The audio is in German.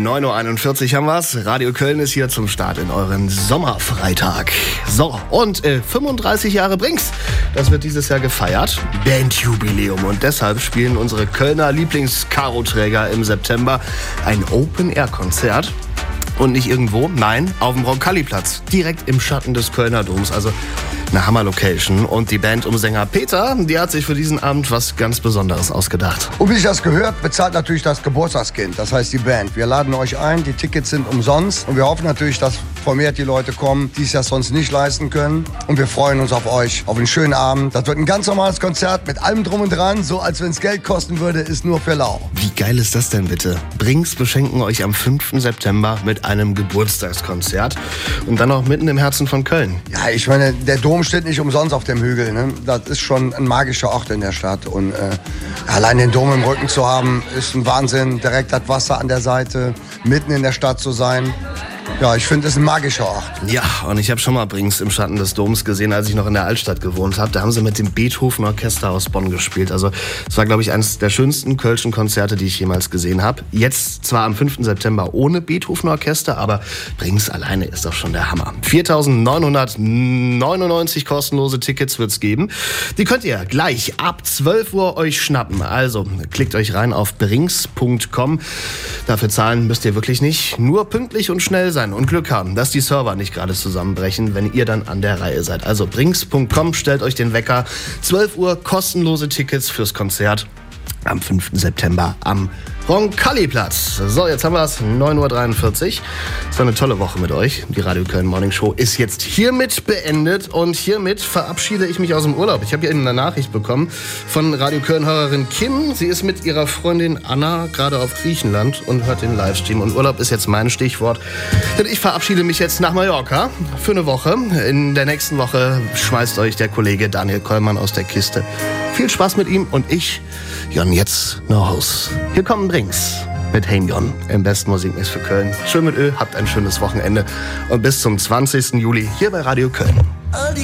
9.41 Uhr haben wir's. Radio Köln ist hier zum Start in euren Sommerfreitag. So, und 35 Jahre Brings. Das wird dieses Jahr gefeiert. Bandjubiläum. Und deshalb spielen unsere Kölner Lieblings-Karo-Träger im September ein Open-Air-Konzert. Und nicht irgendwo, nein, auf dem Roncalli-Platz. Direkt im Schatten des Kölner Doms. Also eine Hammer-Location. Und die Band um Sänger Peter, die hat sich für diesen Abend was ganz Besonderes ausgedacht. Und wie sich das gehört, bezahlt natürlich das Geburtstagskind. Das heißt die Band. Wir laden euch ein, die Tickets sind umsonst. Und wir hoffen natürlich, dass vermehrt die Leute kommen, die es ja sonst nicht leisten können. Und wir freuen uns auf euch, auf einen schönen Abend. Das wird ein ganz normales Konzert mit allem drum und dran. So als wenn es Geld kosten würde, ist nur für lau. Wie geil ist das denn bitte? Brings beschenken euch am 5. September mit einem Geburtstagskonzert. Und dann auch mitten im Herzen von Köln. Ja, ich meine, der Dom steht nicht umsonst auf dem Hügel. Ne? Das ist schon ein magischer Ort in der Stadt. Und allein den Dom im Rücken zu haben, ist ein Wahnsinn. Direkt das Wasser an der Seite, mitten in der Stadt zu sein. Ja, ich finde, es ist ein magischer Ort. Ja, und ich habe schon mal Brings im Schatten des Doms gesehen, als ich noch in der Altstadt gewohnt habe. Da haben sie mit dem Beethoven-Orchester aus Bonn gespielt. Also es war, glaube ich, eines der schönsten kölschen Konzerte, die ich jemals gesehen habe. Jetzt zwar am 5. September ohne Beethoven-Orchester, aber Brings alleine ist doch schon der Hammer. 4.999 kostenlose Tickets wird's geben. Die könnt ihr gleich ab 12 Uhr euch schnappen. Also klickt euch rein auf brings.com. Dafür zahlen müsst ihr wirklich nicht. Nur pünktlich und schnell sein und Glück haben, dass die Server nicht gerade zusammenbrechen, wenn ihr dann an der Reihe seid. Also brings.com, stellt euch den Wecker. 12 Uhr kostenlose Tickets fürs Konzert am 5. September am Roncalli-Platz. So, jetzt haben wir es, 9.43 Uhr. Es war eine tolle Woche mit euch. Die Radio Köln Morning Show ist jetzt hiermit beendet und hiermit verabschiede ich mich aus dem Urlaub. Ich habe hier eben eine Nachricht bekommen von Radio Köln-Hörerin Kim. Sie ist mit ihrer Freundin Anna gerade auf Griechenland und hört den Livestream. Und Urlaub ist jetzt mein Stichwort. Denn ich verabschiede mich jetzt nach Mallorca für eine Woche. In der nächsten Woche schmeißt euch der Kollege Daniel Kollmann aus der Kiste. Viel Spaß mit ihm und ich, Jon, jetzt no Haus. Hier kommen Brings mit Hein Jon im besten Musikmix für Köln. Schön mit Ö, habt ein schönes Wochenende und bis zum 20. Juli hier bei Radio Köln.